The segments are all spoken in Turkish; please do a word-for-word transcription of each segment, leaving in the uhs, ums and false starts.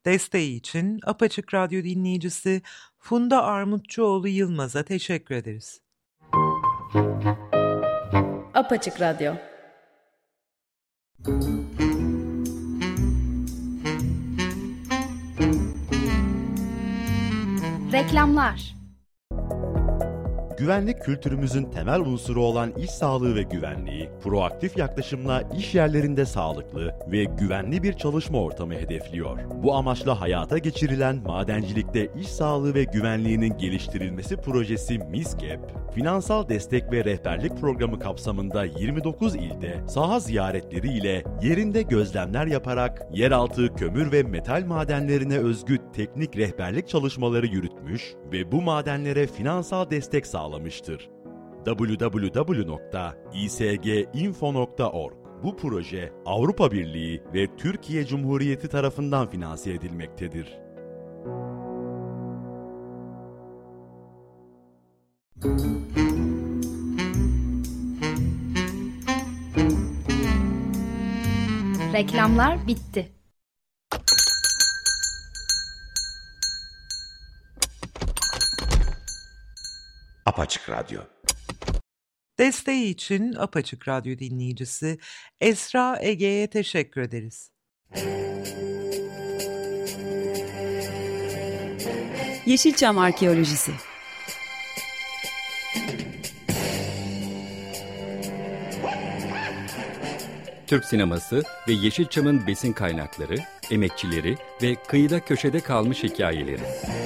Desteği için Apaçık Radyo dinleyicisi Funda Armutçuoğlu Yılmaz'a teşekkür ederiz. Apaçık Radyo. Reklamlar. Güvenlik kültürümüzün temel unsuru olan iş sağlığı ve güvenliği, proaktif yaklaşımla iş yerlerinde sağlıklı ve güvenli bir çalışma ortamı hedefliyor. Bu amaçla hayata geçirilen madencilikte iş sağlığı ve güvenliğinin geliştirilmesi projesi MİSGEP, finansal destek ve rehberlik programı kapsamında yirmi dokuz ilde saha ziyaretleri ile yerinde gözlemler yaparak yeraltı kömür ve metal madenlerine özgü teknik rehberlik çalışmaları yürütmüş ve bu madenlere finansal destek sağlamıştır. double-u double-u double-u nokta i s g info nokta org Bu proje Avrupa Birliği ve Türkiye Cumhuriyeti tarafından finanse edilmektedir. Reklamlar bitti. Apaçık Radyo. Desteği için Apaçık Radyo dinleyicisi Esra Ege'ye teşekkür ederiz. Yeşilçam Arkeolojisi. Türk sineması ve Yeşilçam'ın besin kaynakları, emekçileri ve kıyıda köşede kalmış hikayeleri.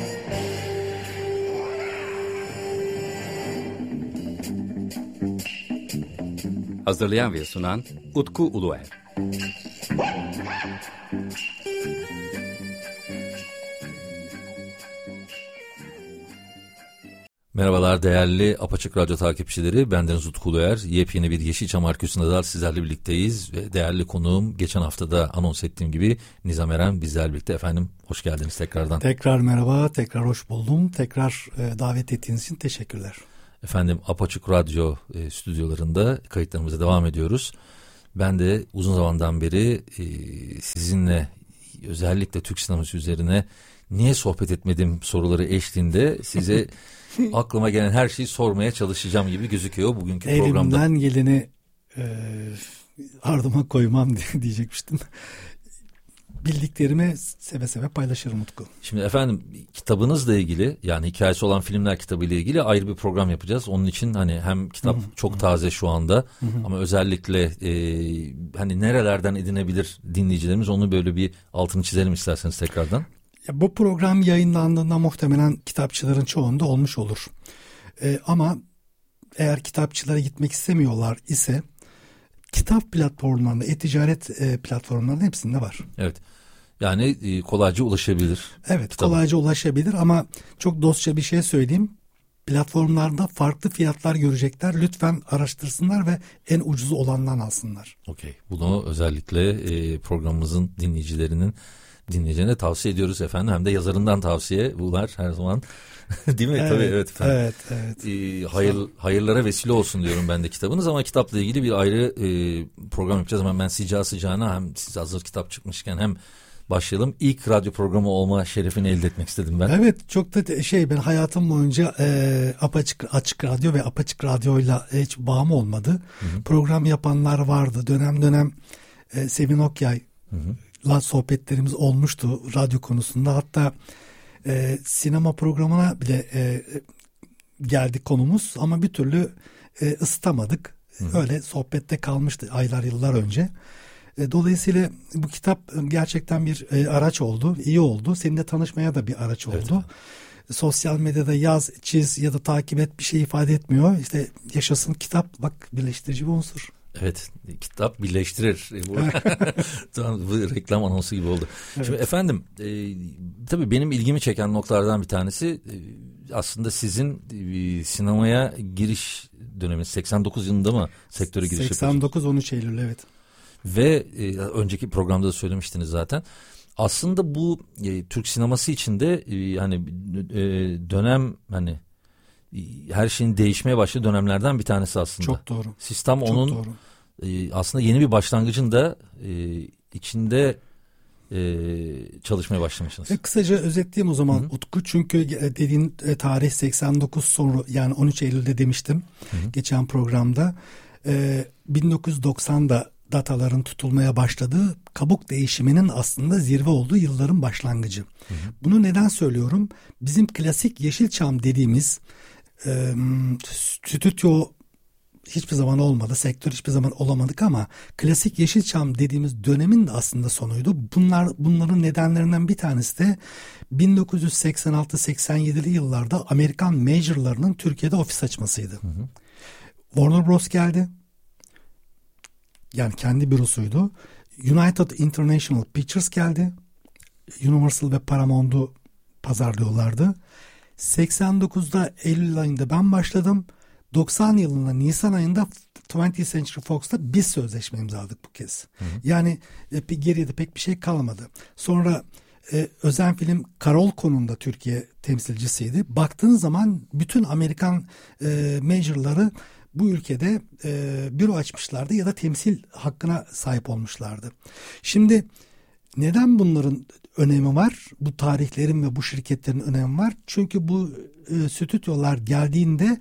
Hazırlayan ve sunan Utku Uluer. Merhabalar değerli Apaçık Radyo takipçileri, bendeniz Utku Uluer. Yepyeni bir Yeşilçam Arkeolojisi'nde daha sizlerle birlikteyiz ve değerli konuğum geçen hafta da anons ettiğim gibi Nizam Eren bizlerle birlikte. Efendim hoş geldiniz tekrardan. Tekrar merhaba, tekrar hoş buldum. Tekrar e, davet ettiğiniz için teşekkürler. Efendim Apaçık Radyo e, stüdyolarında kayıtlarımıza devam ediyoruz. Ben de uzun zamandan beri e, sizinle özellikle Türk sineması üzerine niye sohbet etmedim soruları eşliğinde size aklıma gelen her şeyi sormaya çalışacağım gibi gözüküyor bugünkü Elimden programda. Elimden geleni e, ardıma koymam diyecekmiştim. Bildiklerimi seve seve paylaşırım Utku. Şimdi efendim kitabınızla ilgili, yani hikayesi olan filmler kitabı ile ilgili ayrı bir program yapacağız. Onun için hani hem kitap Hı-hı. çok taze şu anda Hı-hı. ama özellikle e, hani nerelerden edinebilir dinleyicilerimiz, onu böyle bir altını çizelim isterseniz tekrardan. Ya, bu program yayınlandığında muhtemelen kitapçıların çoğunda olmuş olur. E, ama eğer kitapçılara gitmek istemiyorlar ise kitap platformlarında, e-ticaret e, platformlarının hepsinde var. Evet. Yani e, kolayca ulaşabilir. Evet, kitaba. kolayca ulaşabilir ama çok dostça bir şey söyleyeyim. Platformlarda farklı fiyatlar görecekler. Lütfen araştırsınlar ve en ucuz olandan alsınlar. Okey. Bunu özellikle e, programımızın dinleyicilerinin dinleyicilerine tavsiye ediyoruz efendim. Hem de yazarından tavsiye bunlar her zaman. Değil mi? Evet, Tabii evet efendim. Evet, evet. Ee, hayır, hayırlara vesile olsun diyorum ben de kitabınız, ama kitapla ilgili bir ayrı e, program yapacağız. Ama ben sıcağı sıcağına hem siz hazır kitap çıkmışken hem başlayalım. İlk radyo programı olma şerefini elde etmek istedim ben. Evet, çok da şey, ben hayatım boyunca e, apaçık açık radyo ve apaçık radyoyla hiç bağım olmadı. Hı hı. Program yapanlar vardı. Dönem dönem e, Sevin Okyay'la sohbetlerimiz olmuştu radyo konusunda. Hatta e, sinema programına bile e, geldik konumuz ama bir türlü e, ısıtamadık. Hı hı. Öyle sohbette kalmıştı aylar yıllar önce. Dolayısıyla bu kitap gerçekten bir e, araç oldu, iyi oldu. Seninle tanışmaya da bir araç oldu. Evet. Sosyal medyada yaz, çiz ya da takip et bir şey ifade etmiyor. İşte yaşasın kitap, bak, birleştirici bir unsur. Evet, kitap birleştirir. Bu, tamam, bu reklam anonsu gibi oldu. Evet. Şimdi efendim, e, tabii benim ilgimi çeken noktalardan bir tanesi e, aslında sizin e, sinemaya giriş döneminiz. seksen dokuz yılında mı sektöre giriş yapıyorsunuz? seksen dokuz on üç Eylül, evet. Ve e, önceki programda da söylemiştiniz zaten. Aslında bu e, Türk sineması içinde e, hani e, dönem, hani e, her şeyin değişmeye başladığı dönemlerden bir tanesi aslında. Çok doğru. Sistem Çok onun doğru. E, aslında yeni bir başlangıcın da e, içinde e, çalışmaya başlamışsınız. E, kısaca özetleyeyim o zaman Hı-hı. Utku. Çünkü dediğin e, tarih seksen dokuz sonra, yani on üç Eylül'de demiştim Hı-hı. geçen programda. E, bin dokuz yüz doksanda dataların tutulmaya başladığı, kabuk değişiminin aslında zirve olduğu yılların başlangıcı. Hı-hı. Bunu neden söylüyorum? Bizim klasik Yeşilçam dediğimiz e, stüdyo hiçbir zaman olmadı. Sektör hiçbir zaman olamadık ama klasik Yeşilçam dediğimiz dönemin de aslında sonuydu. Bunlar bunların nedenlerinden bir tanesi de bin dokuz yüz seksen altı seksen yedili yıllarda Amerikan majorlarının Türkiye'de ofis açmasıydı. Hı hı. Warner Bros geldi. Yani kendi bürosuydu. United International Pictures geldi. Universal ve Paramount'u pazarlıyorlardı. seksen dokuzda Eylül ayında ben başladım. doksan yılında Nisan ayında twentieth Century Fox'ta biz sözleşme imzaladık bu kez. Hı hı. Yani e, bir geriye pek bir şey kalmadı. Sonra e, özel film Carolco'nun da Türkiye temsilcisiydi. Baktığın zaman bütün Amerikan e, majorları bu ülkede e, büro açmışlardı ya da temsil hakkına sahip olmuşlardı. Şimdi neden bunların önemi var? Bu tarihlerin ve bu şirketlerin önemi var. Çünkü bu e, stüdyolar geldiğinde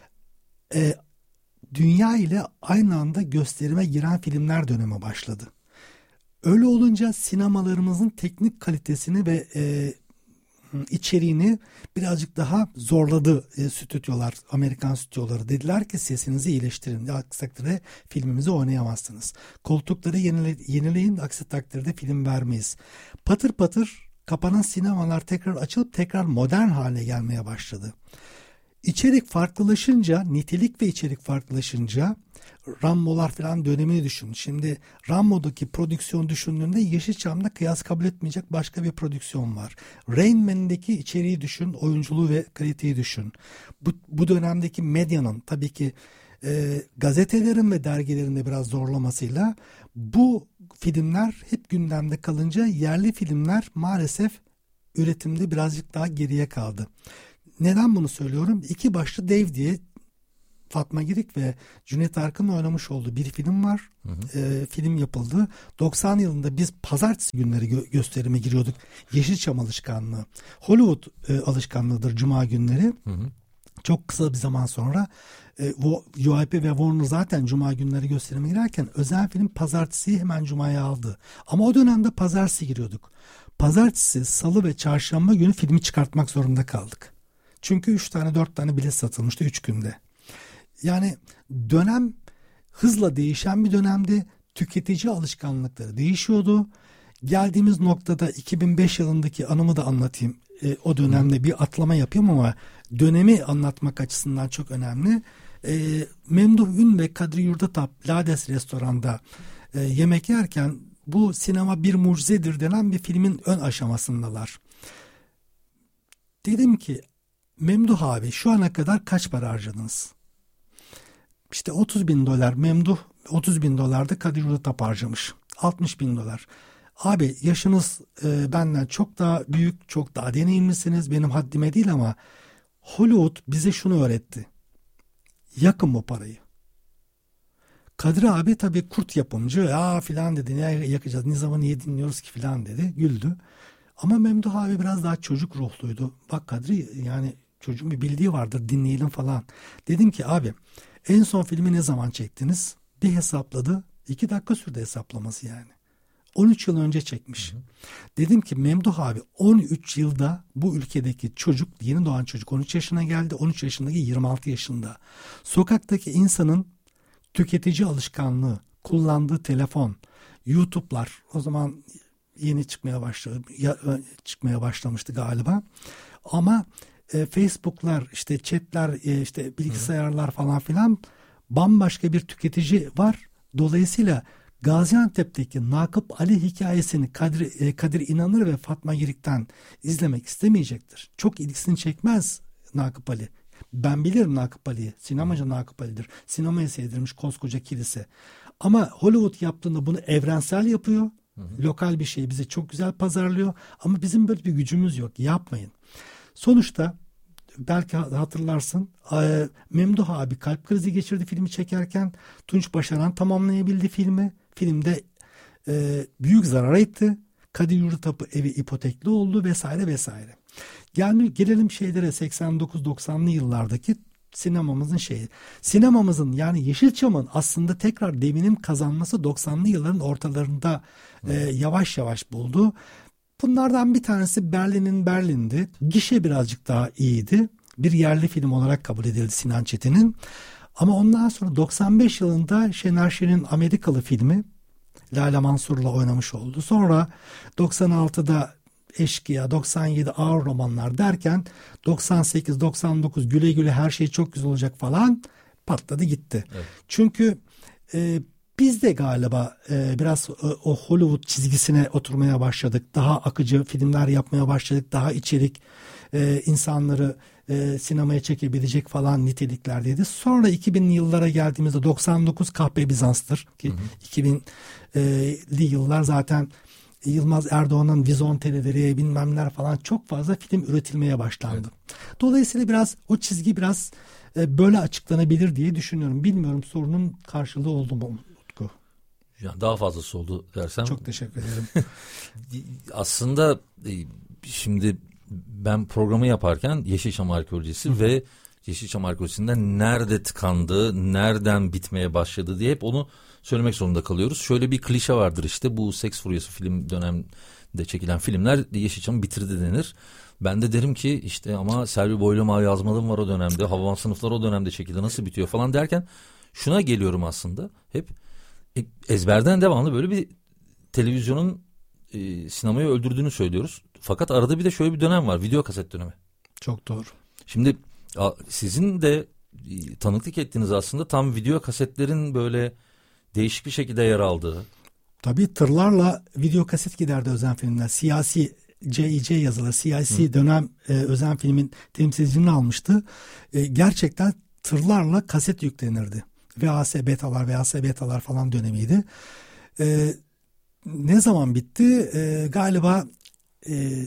E, dünya ile aynı anda gösterime giren filmler dönemi başladı. Öyle olunca sinemalarımızın teknik kalitesini ve e, içeriğini birazcık daha zorladı e, stüdyolar, Amerikan stüdyoları. Dediler ki sesinizi iyileştirin. Aksi takdirde filmimizi oynayamazsınız. Koltukları yenile, yenileyin, aksi takdirde film vermeyiz. Patır patır kapanan sinemalar tekrar açılıp tekrar modern hale gelmeye başladı. İçerik farklılaşınca, nitelik ve içerik farklılaşınca Rambo'lar falan dönemini düşün. Şimdi Rambo'daki prodüksiyon düşündüğünde Yeşilçam'da kıyas kabul etmeyecek başka bir prodüksiyon var. Rain Man'deki içeriği düşün, oyunculuğu ve kaliteyi düşün. Bu, bu dönemdeki medyanın tabii ki e, gazetelerin ve dergilerin de biraz zorlamasıyla bu filmler hep gündemde kalınca yerli filmler maalesef üretimde birazcık daha geriye kaldı. Neden bunu söylüyorum? İki başlı Dev diye Fatma Girik ve Cüneyt Arkın'ın oynamış olduğu bir film var. Hı hı. E, film yapıldı. doksan yılında biz pazartesi günleri gö- gösterime giriyorduk. Yeşilçam alışkanlığı. Hollywood e, alışkanlığıdır cuma günleri. Hı hı. Çok kısa bir zaman sonra e, U I P ve Warner zaten cuma günleri gösterime girerken özel film pazartesiyi hemen cumaya aldı. Ama o dönemde pazartesi giriyorduk. Pazartesi, salı ve çarşamba günü filmi çıkartmak zorunda kaldık. Çünkü üç tane dört tane bilet satılmıştı üç günde. Yani dönem hızla değişen bir dönemde tüketici alışkanlıkları değişiyordu. Geldiğimiz noktada iki bin beş yılındaki anımı da anlatayım. E, o dönemde bir atlama yapayım ama dönemi anlatmak açısından çok önemli. E, Memduh Ün ve Kadri Yurdatap Lades restoranda e, yemek yerken bu sinema bir mucizedir denen bir filmin ön aşamasındalar. Dedim ki Memduh abi şu ana kadar kaç para harcadınız? İşte otuz bin dolar Memduh, otuz bin dolar da Kadir Yurdatap harcamış. altmış bin dolar. Abi yaşınız e, benden çok daha büyük, çok daha deneyimlisiniz. Benim haddime değil ama Hollywood bize şunu öğretti. Yakın bu parayı. Kadir abi tabii kurt yapımcı. Ya filan dedi. Ne yakacağız? Ne zaman niye dinliyoruz ki filan dedi. Güldü. Ama Memduh abi biraz daha çocuk ruhluydu. Bak Kadri yani çocuğun bir bildiği vardır dinleyelim falan. Dedim ki abi en son filmi ne zaman çektiniz? Bir hesapladı. iki dakika sürdü hesaplaması yani. on üç yıl önce çekmiş. Hı hı. Dedim ki Memduh abi on üç yılda bu ülkedeki çocuk, yeni doğan çocuk on üç yaşına geldi. on üç yaşındaki yirmi altı yaşında. Sokaktaki insanın tüketici alışkanlığı, kullandığı telefon, YouTube'lar o zaman yeni çıkmaya başladı, ya, çıkmaya başlamıştı galiba. Ama e, Facebook'lar, işte chat'ler, e, işte bilgisayarlar Hı. falan filan bambaşka bir tüketici var. Dolayısıyla Gaziantep'teki Nakıp Ali hikayesini Kadir, e, Kadir İnanır ve Fatma Girik'ten izlemek istemeyecektir. Çok ilgisini çekmez Nakıp Ali. Ben bilirim Nakıp Ali'yi. Sinemacı Nakıp Ali'dir. Sinemaya sevdirmiş koskoca kilise. Ama Hollywood yaptığında bunu evrensel yapıyor. Hı hı. Lokal bir şey bize çok güzel pazarlıyor. Ama bizim böyle bir gücümüz yok. Yapmayın. Sonuçta belki hatırlarsın Memduh abi kalp krizi geçirdi filmi çekerken. Tunç Başaran tamamlayabildi filmi. Filmde e, büyük zarar etti. Kadir Yurttapu evi ipotekli oldu vesaire vesaire. Yani gelelim şeylere seksen dokuz doksanlı yıllardaki sinemamızın şeyi. Sinemamızın yani Yeşilçam'ın aslında tekrar devinim kazanması doksanlı yılların ortalarında e, yavaş yavaş buldu. Bunlardan bir tanesi Berlin'in Berlin'di. Gişe birazcık daha iyiydi. Bir yerli film olarak kabul edildi Sinan Çetin'in. Ama ondan sonra doksan beş yılında Şener Şen'in Amerikalı filmi Lale Mansur'la oynamış oldu. Sonra doksan altıda Eşkıya, doksan yedi Ağır Romanlar derken doksan sekiz doksan dokuz Güle Güle Her Şey Çok Güzel Olacak falan patladı gitti. Evet. Çünkü e, biz de galiba e, biraz e, o Hollywood çizgisine oturmaya başladık. Daha akıcı filmler yapmaya başladık. Daha içerik e, insanları e, sinemaya çekebilecek falan niteliklerdeydi. Sonra iki binli yıllara geldiğimizde doksan dokuz Kahpe Bizans'tır ki hı hı. iki binli yıllar zaten Yılmaz Erdoğan'ın vizonteleri bilmemler falan çok fazla film üretilmeye başlandı. Evet. Dolayısıyla biraz o çizgi biraz e, böyle açıklanabilir diye düşünüyorum. Bilmiyorum sorunun karşılığı oldu mu Utku? Ya daha fazlası oldu dersem. Çok teşekkür ederim. Aslında şimdi ben programı yaparken Yeşilçam Arkeolojisi Hı. ve Yeşilçam Arkeolojisi'nden nerede tıkandı, nereden bitmeye başladı diye hep onu söylemek zorunda kalıyoruz. Şöyle bir klişe vardır işte, bu seks furyası film dönemde çekilen filmler Yeşilçam'ı bitirdi denir. Ben de derim ki işte ama Selvi Boylama yazmalım var o dönemde, Hababam Sınıflar o dönemde çekildi, nasıl bitiyor falan derken şuna geliyorum aslında hep ezberden devamlı böyle bir televizyonun e, sinemayı öldürdüğünü söylüyoruz. Fakat arada bir de şöyle bir dönem var, video kaset dönemi. Çok doğru. Şimdi sizin de tanıklık ettiğiniz aslında tam video kasetlerin böyle değişik bir şekilde yer aldığı. Tabii tırlarla video kaset giderdi özen filmler. Siyasi C I C yazılı siyasi Hı. dönem e, özen filmin temsilcini almıştı. E, gerçekten tırlarla kaset yüklenirdi. V H S betalar, V H S betalar falan dönemiydi. E, ne zaman bitti? E, galiba e,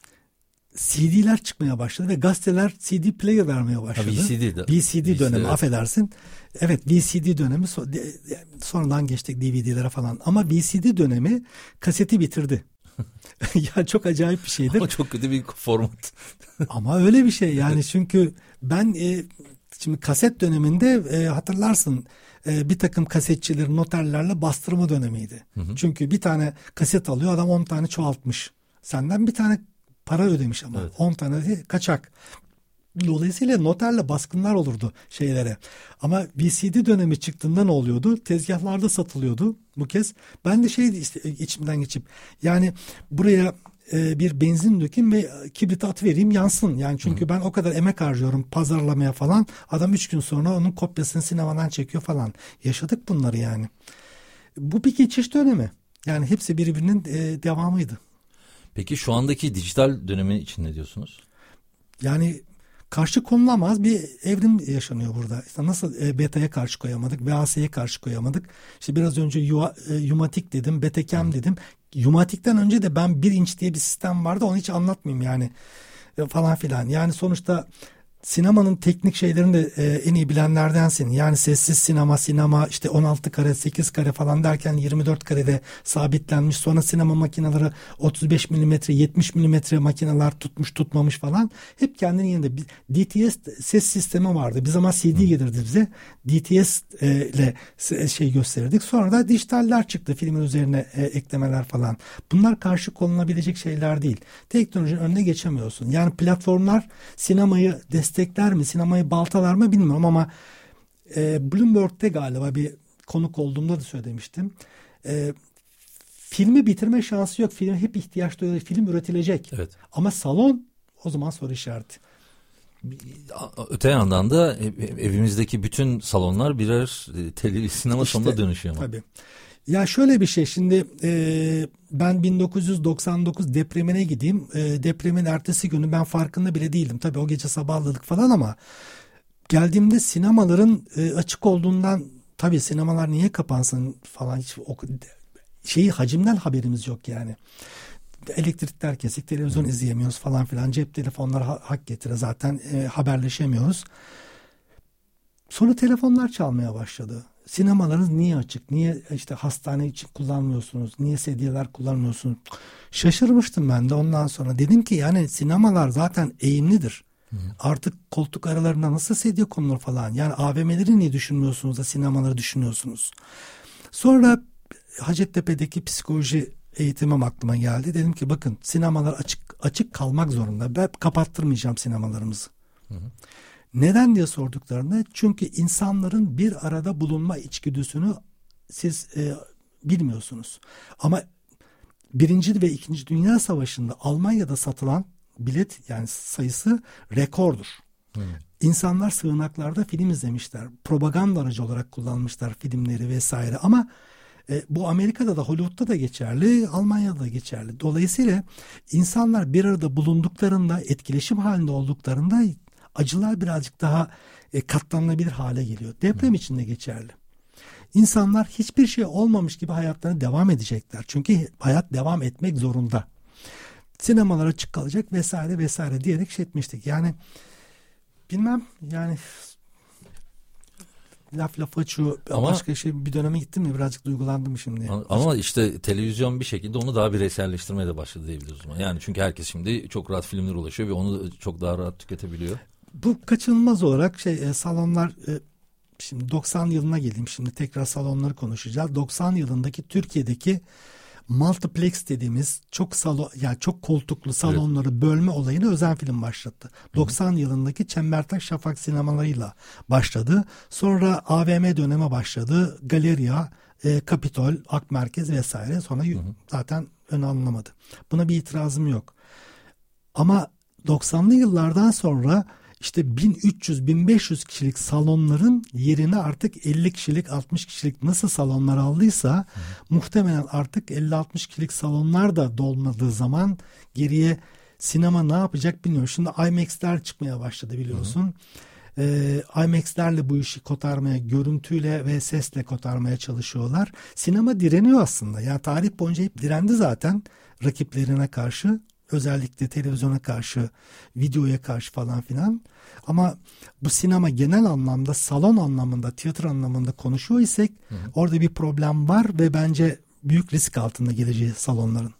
C D'ler çıkmaya başladı ve gazeteler C D player vermeye başladı. V C D, V C D V C D dönemi evet. affedersin. Evet, V C D dönemi sonradan geçtik D V D'lere falan. Ama V C D dönemi kaseti bitirdi. Ya çok acayip bir şeydir. Ama çok kötü bir format. Ama öyle bir şey yani çünkü ben e, şimdi kaset döneminde e, hatırlarsın e, bir takım kasetçilerin noterlerle bastırma dönemiydi. Hı hı. Çünkü bir tane kaset alıyor adam on tane çoğaltmış. Senden bir tane para ödemiş ama evet. on tane değil, kaçak. Dolayısıyla noterle baskınlar olurdu şeylere. Ama V C D dönemi çıktığında ne oluyordu? Tezgahlarda satılıyordu bu kez. Ben de şey işte içimden geçip yani buraya e, bir benzin dökeyim ve kibrit atıvereyim yansın. Yani çünkü Hı. ben o kadar emek harcıyorum pazarlamaya falan. Adam üç gün sonra onun kopyasını sinemadan çekiyor falan. Yaşadık bunları yani. Bu bir geçiş dönemi. Yani hepsi birbirinin e, devamıydı. Peki şu andaki dijital dönemin için ne diyorsunuz? Yani karşı konulamaz bir evrim yaşanıyor burada. İşte nasıl e, beta'ya karşı koyamadık, V H S'ye karşı koyamadık. İşte biraz önce yu, e, Yumatik dedim, Betacam dedim. Yumatik'ten önce de ben bir inç diye bir sistem vardı. Onu hiç anlatmayayım yani e, falan filan. Yani sonuçta sinemanın teknik şeylerini de e, en iyi bilenlerdensin. Yani sessiz sinema, sinema işte on altı kare, sekiz kare falan derken yirmi dört karede sabitlenmiş. Sonra sinema makineleri otuz beş milimetre, yetmiş milimetre makineler tutmuş tutmamış falan. Hep kendinin yerinde. D T S ses sistemi vardı. Bir zaman C D gelirdi bize. D T S e, ile şey gösterirdik. Sonra da dijitaller çıktı. Filmin üzerine e, eklemeler falan. Bunlar karşı konulabilecek şeyler değil. Teknolojinin önüne geçemiyorsun. Yani platformlar sinemayı destekler mi, sinemayı baltalar mı bilmiyorum ama e, Bloomberg'de galiba bir konuk olduğumda da söylemiştim. E, filmi bitirme şansı yok. Film hep ihtiyaç duyuyor. Film üretilecek. Evet. Ama salon o zaman soru işareti. Öte yandan da evimizdeki bütün salonlar birer televizyon sinema işte, salonuna dönüşüyor ama. Tabii. Ya şöyle bir şey şimdi e, ben bin dokuz yüz doksan dokuz depremine gideyim. E, depremin ertesi günü ben farkında bile değildim. Tabii o gece sabahladık falan ama geldiğimde sinemaların e, açık olduğundan tabii sinemalar niye kapansın falan hiç o, şeyi hacimden haberimiz yok yani. Elektrikler kesik, televizyon hmm. izleyemiyoruz falan filan. Cep telefonları ha, hak getire zaten e, haberleşemiyoruz. Sonra telefonlar çalmaya başladı. sinemalarınız niye açık? Niye işte hastane için kullanmıyorsunuz? Niye sedyeler kullanmıyorsunuz? Şaşırmıştım ben de ondan sonra. Dedim ki yani sinemalar zaten eğimlidir. Hı hı. Artık koltuk aralarına nasıl sedye konulur falan. Yani A V M'leri niye düşünmüyorsunuz da sinemaları düşünüyorsunuz? Sonra Hacettepe'deki psikoloji eğitimim aklıma geldi. Dedim ki bakın sinemalar açık açık kalmak zorunda. Ben kapattırmayacağım sinemalarımızı. Hı hı. Neden diye sorduklarında çünkü insanların bir arada bulunma içgüdüsünü siz e, bilmiyorsunuz. Ama Birinci ve İkinci Dünya Savaşı'nda Almanya'da satılan bilet yani sayısı rekordur. Hmm. İnsanlar sığınaklarda film izlemişler. Propaganda aracı olarak kullanmışlar filmleri vesaire. Ama e, bu Amerika'da da Hollywood'da da geçerli, Almanya'da da geçerli. Dolayısıyla insanlar bir arada bulunduklarında, etkileşim halinde olduklarında acılar birazcık daha e, katlanılabilir hale geliyor. Deprem hmm. için de geçerli. İnsanlar hiçbir şey olmamış gibi hayatlarına devam edecekler. Çünkü hayat devam etmek zorunda. Sinemalar açık kalacak vesaire vesaire diyerek şey etmiştik. Yani bilmem yani laf laf açıyor. Ama başka şey bir döneme gittim mi birazcık duygulandım şimdi. Ama başka... işte televizyon bir şekilde onu daha bireyselleştirmeye de başladı diyebiliriz. Yani çünkü herkes şimdi çok rahat filmlere ulaşıyor ve onu çok daha rahat tüketebiliyor. Bu kaçınılmaz olarak şey e, salonlar e, şimdi doksan yılına geleyim şimdi tekrar salonları konuşacağız. doksan yılındaki Türkiye'deki multiplex dediğimiz çok salon yani çok koltuklu salonları evet. bölme olayını Özen Film başlattı. Hı-hı. doksan yılındaki Çembertaş Şafak sinemalarıyla başladı. Sonra A V M döneme başladı. Galeriya, e, Kapitol, Ak Merkez vesaire. Sonra Hı-hı. zaten ön alınamadı. Buna bir itirazım yok. Ama doksanlı yıllardan sonra İşte bin üç yüz bin beş yüz kişilik salonların yerine artık elli kişilik altmış kişilik nasıl salonlar aldıysa Hı. muhtemelen artık elli altmış kişilik salonlar da dolmadığı zaman geriye sinema ne yapacak bilmiyorum. Şimdi IMAX'ler çıkmaya başladı biliyorsun. Ee, IMAX'lerle bu işi kotarmaya, görüntüyle ve sesle kotarmaya çalışıyorlar. Sinema direniyor aslında. Yani tarih boyunca hep direndi zaten rakiplerine karşı. Özellikle televizyona karşı, videoya karşı falan filan. Ama bu sinema genel anlamda, salon anlamında, tiyatro anlamında konuşuyor isek hı hı. orada bir problem var ve bence büyük risk altında geleceği salonların.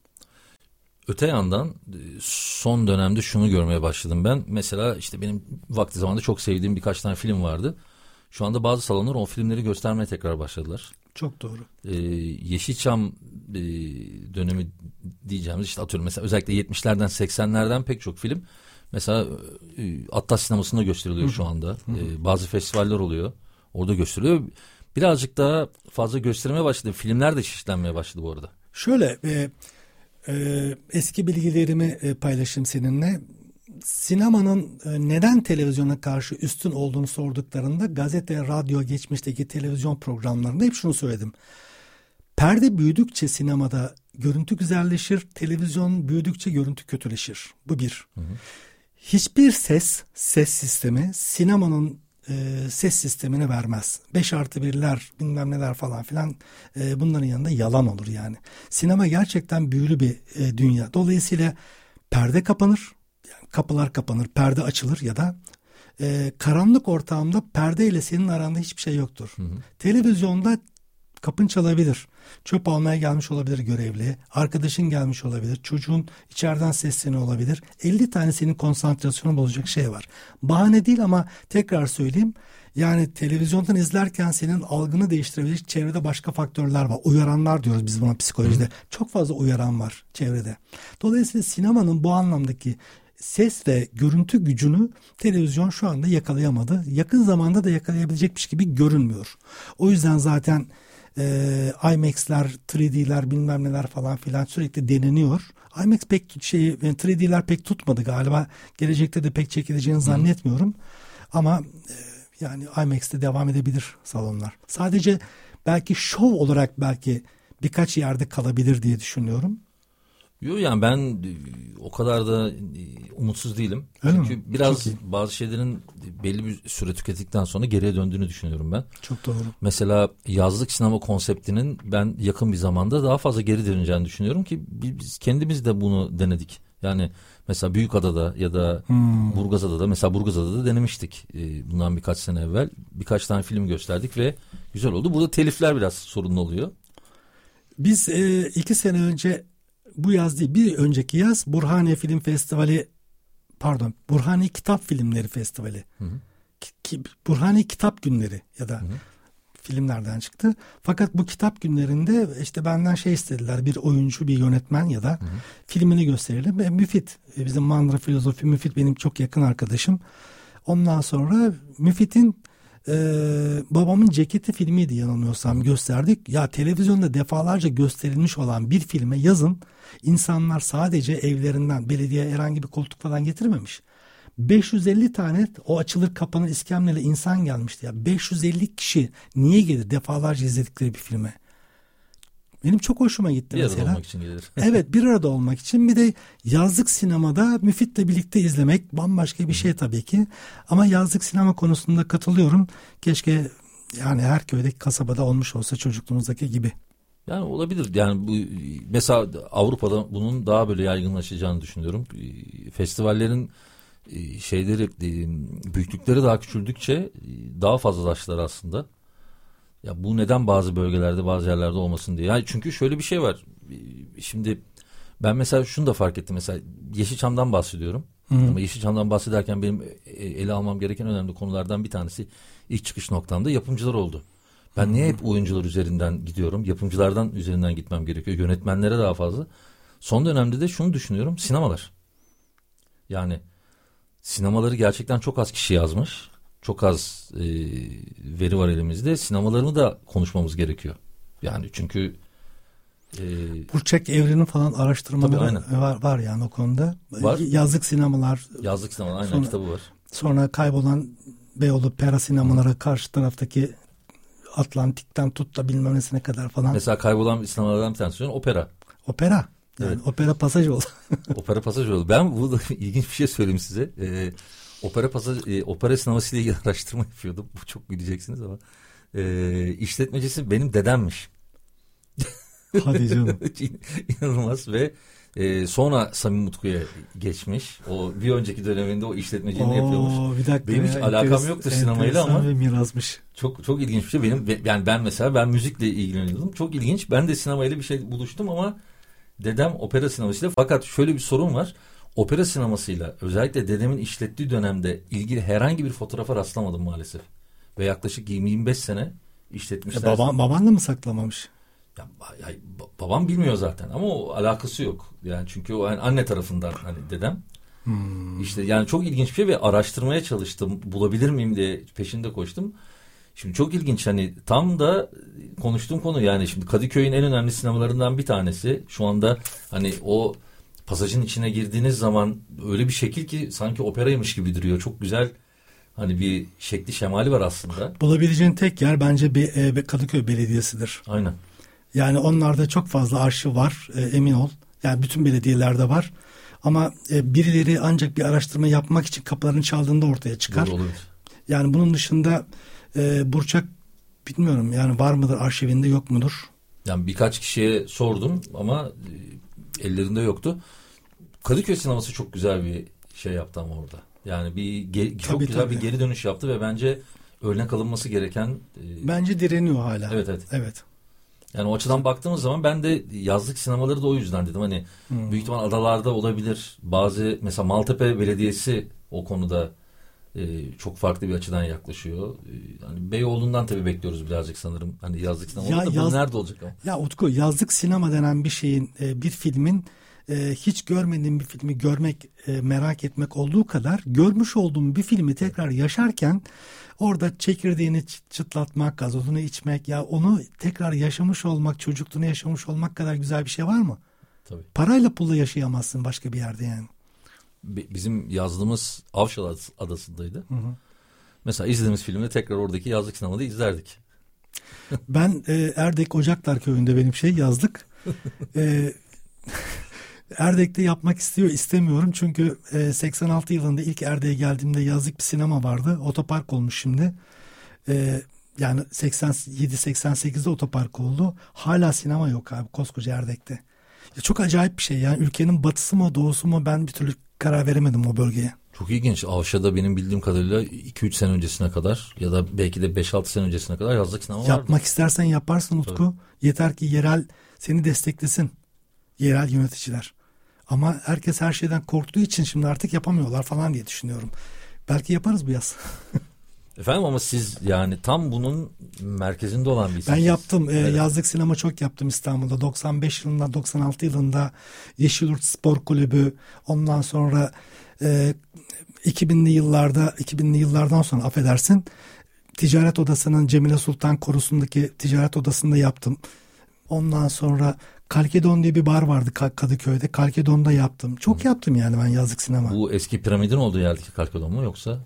Öte yandan son dönemde şunu görmeye başladım ben. Mesela işte benim vakti zamanında çok sevdiğim birkaç tane film vardı. Şu anda bazı salonlar o filmleri göstermeye tekrar başladılar. Çok doğru. Ee, Yeşilçam e, dönemi diyeceğimiz işte atıyorum mesela özellikle yetmişlerden seksenlerden pek çok film mesela e, Atlas sinemasında gösteriliyor Hı. şu anda. E, bazı festivaller oluyor. Orada gösteriliyor. Birazcık daha fazla göstermeye başladı. Filmler de çeşitlenmeye başladı bu arada. Şöyle e, e, eski bilgilerimi e, paylaşayım seninle. Sinemanın neden televizyona karşı üstün olduğunu sorduklarında gazete, radyo, geçmişteki televizyon programlarında hep şunu söyledim. Perde büyüdükçe sinemada görüntü güzelleşir, televizyon büyüdükçe görüntü kötüleşir. Bu bir. Hı hı. Hiçbir ses, ses sistemi sinemanın e, ses sistemini vermez. Beş artı birler, bilmem neler falan filan e, bunların yanında yalan olur yani. Sinema gerçekten büyülü bir e, dünya. Dolayısıyla perde kapanır. Yani kapılar kapanır, perde açılır ya da e, karanlık ortamda perde ile senin aranda hiçbir şey yoktur. Hı hı. Televizyonda kapın çalabilir, çöp almaya gelmiş olabilir görevli, arkadaşın gelmiş olabilir, çocuğun içeriden sesleniyor olabilir. elli tane senin konsantrasyonu bozacak şey var. Bahane değil ama tekrar söyleyeyim. Yani televizyondan izlerken senin algını değiştirebilecek çevrede başka faktörler var. Uyaranlar diyoruz biz buna psikolojide. Hı. Çok fazla uyaran var çevrede. Dolayısıyla sinemanın bu anlamdaki ses ve görüntü gücünü televizyon şu anda yakalayamadı. Yakın zamanda da yakalayabilecekmiş gibi görünmüyor. O yüzden zaten e, IMAX'ler, üç D'ler bilmem neler falan filan sürekli deneniyor. IMAX pek şey, üç D'ler pek tutmadı galiba. Gelecekte de pek çekileceğini zannetmiyorum. Ama e, yani IMAX'te devam edebilir salonlar. Sadece belki şov olarak belki birkaç yerde kalabilir diye düşünüyorum. Yok yani ben o kadar da umutsuz değilim. Öyle Çünkü mi? biraz bazı şeylerin belli bir süre tükettikten sonra geriye döndüğünü düşünüyorum ben. Çok doğru. Mesela yazlık sinema konseptinin ben yakın bir zamanda daha fazla geri döneceğini düşünüyorum ki biz kendimiz de bunu denedik. Yani mesela Büyükada'da ya da Hmm. Burgazada'da, mesela Burgazada'da denemiştik. Ee, bundan birkaç sene evvel. Birkaç tane film gösterdik ve güzel oldu. Burada telifler biraz sorunlu oluyor. Biz e, iki sene önce, bu yaz değil bir önceki yaz, Burhaniye Film Festivali, pardon Burhaniye Kitap Filmleri Festivali. Hı hı. Ki, ki, Burhaniye Kitap Günleri ya da Hı hı. filmlerden çıktı. Fakat bu kitap günlerinde işte benden şey istediler, bir oyuncu, bir yönetmen ya da Hı hı. filmini gösterelim. Ve Müfit, bizim Mandıra Filozofi Müfit benim çok yakın arkadaşım. Ondan sonra Müfit'in e, Babamın Ceketi filmiydi yanılmıyorsam, gösterdik. Ya televizyonda defalarca gösterilmiş olan bir filme yazın insanlar sadece evlerinden, belediye herhangi bir koltuk falan getirmemiş. beş yüz elli tane o açılır kapanır iskemleli insan gelmişti ya. beş yüz elli kişi niye gelir defalarca izledikleri bir filme? Benim çok hoşuma gitti Bir mesela. arada olmak için gelir. Evet, bir arada olmak için. Bir de yazlık sinemada Müfit'le birlikte izlemek bambaşka bir şey tabii ki. Ama yazlık sinema konusunda katılıyorum. Keşke yani her köydeki kasabada olmuş olsa çocukluğumuzdaki gibi. Yani olabilir. Yani bu mesela Avrupa'da bunun daha böyle yaygınlaşacağını düşünüyorum. Festivallerin şeyleri, büyüklükleri daha küçüldükçe daha fazlalaştılar aslında. Ya bu neden bazı bölgelerde, bazı yerlerde olmasın diye. Yani çünkü şöyle bir şey var. Şimdi ben mesela şunu da fark ettim. Mesela Yeşilçam'dan bahsediyorum. Hı. Ama Yeşilçam'dan bahsederken benim ele almam gereken önemli konulardan bir tanesi ilk çıkış noktamda yapımcılar oldu. Ben Hı. niye hep oyuncular üzerinden gidiyorum? Yapımcılardan üzerinden gitmem gerekiyor. Yönetmenlere daha fazla. Son dönemde de şunu düşünüyorum. Sinemalar. Yani sinemaları gerçekten çok az kişi yazmış. Çok az e, veri var elimizde. Sinemalarını da konuşmamız gerekiyor. Yani çünkü e, Burçak Evren'in falan araştırmaları var, var yani o konuda. Var. Yazlık sinemalar. Yazlık sinemalar aynen, sonra, kitabı var. Sonra kaybolan Beyoğlu Pera sinemalara karşı taraftaki Atlantik'ten tut da bilmem nesine kadar falan. Mesela kaybolan sinemalardan bir tanesi opera. Opera. Yani evet. Opera pasaj oldu. Opera pasaj oldu. Ben bu ilginç bir şey söyleyeyim size. Ee, opera pasaj, e, opera sineması ile ilgili araştırma yapıyordum. Bu çok güleceksiniz ama. Ee, işletmecisi benim dedemmiş. Hadi canım. İnanılmaz ve e, sonra Samim Mutku'ya geçmiş. O bir önceki döneminde o işletmeciliğini yapıyormuş. Bir dakika benim hiç ya, alakam yoktu sinemayla ama ve mirasmış. Çok çok ilginç bir şey. Benim yani ben mesela ben müzikle ilgileniyordum. Çok ilginç. Ben de sinemayla bir şey buluştum ama dedem opera sinemasıyla. Fakat şöyle bir sorun var. Opera sinemasıyla özellikle dedemin işlettiği dönemde ilgili herhangi bir fotoğrafa rastlamadım maalesef. Ve yaklaşık yirmi yirmi beş sene işletmişler. E baban, baban da mı saklamamış? Ya, ya, babam bilmiyor zaten ama o alakası yok. Yani çünkü o yani anne tarafından hani dedem. Hmm. İşte yani çok ilginç bir şey ve araştırmaya çalıştım. Bulabilir miyim diye peşinde koştum. Şimdi çok ilginç, hani tam da konuştuğum konu, yani şimdi Kadıköy'ün en önemli sinemalarından bir tanesi. Şu anda hani o pasajın içine girdiğiniz zaman öyle bir şekil ki sanki operaymış gibi duruyor. Çok güzel hani bir şekli şemali var aslında. Bulabileceğin tek yer bence bir, e, Kadıköy Belediyesi'dir. Aynen. Yani onlarda çok fazla arşiv var, e, emin ol. Yani bütün belediyelerde var. Ama e, birileri ancak bir araştırma yapmak için kapılarını çaldığında ortaya çıkar. Doğru, olabilir. Yani bunun dışında e, Burçak bilmiyorum yani var mıdır arşivinde, yok mudur? Yani birkaç kişiye sordum ama e, ellerinde yoktu. Kadıköy sineması çok güzel bir şey yaptı ama orada. Yani bir ge- çok tabii, güzel tabii. bir geri dönüş yaptı ve bence örnek alınması gereken. E, bence direniyor hala. Evet evet. Evet. Yani o açıdan baktığımız zaman ben de yazlık sinemaları da o yüzden dedim. Hani hmm. büyük ihtimal adalarda olabilir. Bazı mesela Maltepe Belediyesi o konuda e, çok farklı bir açıdan yaklaşıyor. E, hani Beyoğlu'ndan tabii bekliyoruz birazcık sanırım. Hani yazlık sinema ya, da yaz... nerede olacak ama? Ya Utku, yazlık sinema denen bir şeyin, e, bir filmin e, hiç görmediğim bir filmi görmek, e, merak etmek olduğu kadar görmüş olduğum bir filmi tekrar yaşarken orada çekirdeğini çıtlatmak, gazozunu içmek, ya onu tekrar yaşamış olmak, çocukluğunu yaşamış olmak kadar güzel bir şey var mı? Tabii. Parayla pulla yaşayamazsın başka bir yerde yani. Bizim yazdığımız Avşar Adası'ndaydı. Hı hı. Mesela izlediğimiz filmde tekrar oradaki yazlık sinemada izlerdik. Ben e, Erdek Ocaklar Köyü'nde benim şey yazlık. e, Erdek'te yapmak istiyor istemiyorum çünkü e, seksen altı yılında ilk Erdek'e geldiğimde yazlık bir sinema vardı. Otopark olmuş şimdi. E, yani seksen yedi seksen sekizde otopark oldu. Hala sinema yok abi koskoca Erdek'te. Ya çok acayip bir şey yani, ülkenin batısı mı doğusu mu, ben bir türlü karar veremedim o bölgeye. Çok ilginç. Avşa'da benim bildiğim kadarıyla iki üç sene öncesine kadar ya da belki de beş altı sene öncesine kadar yazlık sinema vardı. Yapmak istersen yaparsın Utku. Tabii. Yeter ki yerel seni desteklesin. Yerel yöneticiler. Ama herkes her şeyden korktuğu için şimdi artık yapamıyorlar falan diye düşünüyorum. Belki yaparız bu yaz. Efendim ama siz yani tam bunun merkezinde olan bir isimsiniz. Ben yaptım. Evet. Ee, yazlık sinema çok yaptım İstanbul'da. doksan beş yılında, doksan altı yılında Yeşilyurt Spor Kulübü. Ondan sonra e, iki binli yıllarda, iki binli yıllardan sonra affedersin, Ticaret Odası'nın Cemile Sultan Korusu'ndaki Ticaret Odası'nda yaptım. Ondan sonra Kalkedon diye bir bar vardı Kadıköy'de. Kalkedon'da yaptım. Çok Hı. yaptım yani ben yazlık sinema. Bu eski piramidin olduğu yerdeki Kalkedon mu yoksa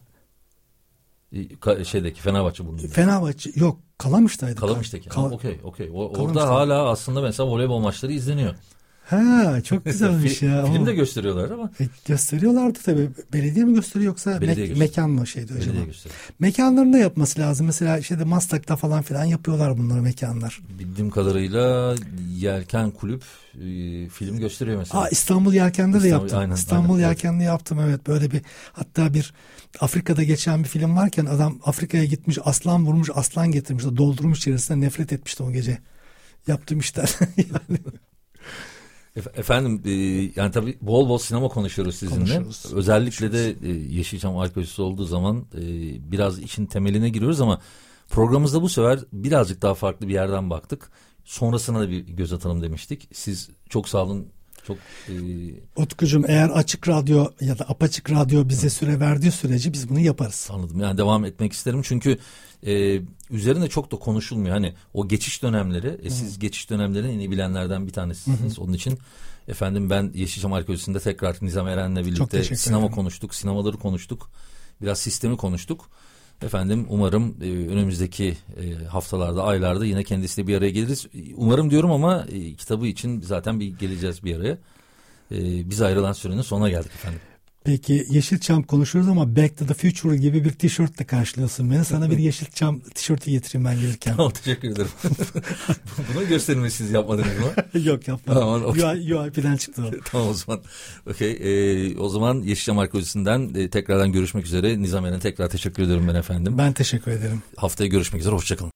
şeydeki Fenerbahçe burnunda? Fenerbahçe yok, Kalamış'taydı. Kalamış'taki. Kal- Okey, okey. Orada hala aslında mesela voleybol maçları izleniyor. Ha, çok güzelmiş ya. Film de gösteriyorlar ama. E, gösteriyorlardı tabii. Belediye mi gösteriyor yoksa Belediye me- mekan mı şeydi acaba? Belediye gösteriyor. Mekanlarında yapması lazım. Mesela şeyde Maslak'ta falan filan yapıyorlar bunları, mekanlar. Bildiğim kadarıyla Yelken Kulüp e, film gösteriyor mesela. Aa, İstanbul Yelken'de İstanbul, de yaptım. aynen, İstanbul aynen, Yelken'de yaptım evet. Böyle bir, hatta bir Afrika'da geçen bir film varken adam Afrika'ya gitmiş, aslan vurmuş, aslan getirmiş, doldurmuş içerisinde, nefret etmişti o gece. Yaptım işte. Yani. Efendim e, yani tabii bol bol sinema konuşuyoruz sizinle. Konuşuyoruz. Özellikle Konuşuyoruz. de e, Yeşilçam arkeolojisi olduğu zaman e, biraz işin temeline giriyoruz ama programımızda bu sefer birazcık daha farklı bir yerden baktık. Sonrasına da bir göz atalım demiştik. Siz çok sağ olun. Çok e... Utkucuğum, eğer Açık Radyo ya da Apaçık Radyo bize süre verdiği sürece biz bunu yaparız. Anladım. Yani devam etmek isterim çünkü e, üzerine çok da konuşulmuyor. Hani o geçiş dönemleri, e, siz geçiş dönemlerini en iyi bilenlerden bir tanesiniz. Onun için efendim ben Yeşilçam Arkeolojisi'nde tekrar Nizam Eren'le birlikte sinema ederim. konuştuk, sinemaları konuştuk, biraz sistemi konuştuk. Efendim umarım e, önümüzdeki e, haftalarda, aylarda yine kendisiyle bir araya geliriz. Umarım diyorum ama e, kitabı için zaten bir geleceğiz bir araya. E, biz ayrılan sürenin sonuna geldik efendim. Peki Yeşilçam konuşuyoruz ama Back to the Future gibi bir tişörtle karşılıyorsun beni. Sana bir Yeşilçam tişörtü getireyim ben gelirken. Tamam, teşekkür ederim. Bunu gösterimi siz yapmadınız mı? Yok, yapmadım. Tamam, okay. U I P'den çıktı o. Tamam o zaman. Okay. Ee, o zaman Yeşilçam Arkeolojisi'nden e, tekrardan görüşmek üzere. Nizam Eren'e tekrar teşekkür ederim ben efendim. Ben teşekkür ederim. Haftaya görüşmek üzere. Hoşçakalın.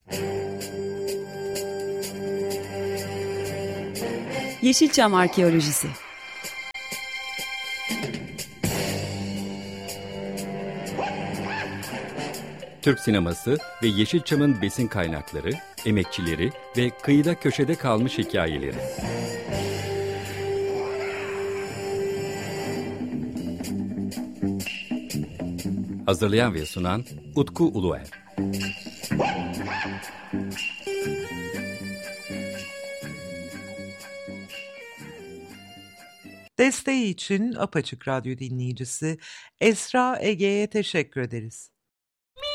Yeşilçam Arkeolojisi. Türk sineması ve Yeşilçam'ın besin kaynakları, emekçileri ve kıyıda köşede kalmış hikayeleri. Hazırlayan ve sunan Utku Uluer. Desteği için Apaçık Radyo dinleyicisi Esra Ege'ye teşekkür ederiz.